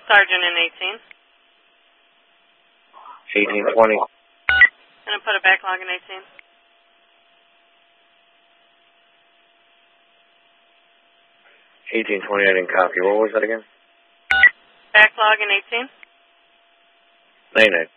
Sergeant in 18. 1820. Gonna put a backlog in 18. 1820, I didn't copy. What was that again? Backlog in 18. 99.